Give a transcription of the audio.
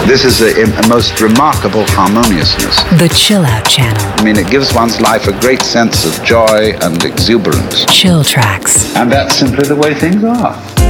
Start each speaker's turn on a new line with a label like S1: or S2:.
S1: This is a most remarkable harmoniousness.
S2: The Chill Out Channel.
S1: I mean, it gives one's life a great sense of joy and exuberance.
S2: Chill Tracks.
S1: And that's simply the way things are.